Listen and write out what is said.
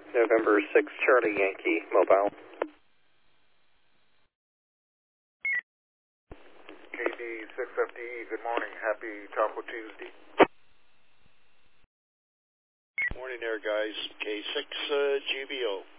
November 6 Charlie Yankee, mobile. KD6FDE, good morning. Happy Taco Tuesday. Morning there, guys. K6 GBO.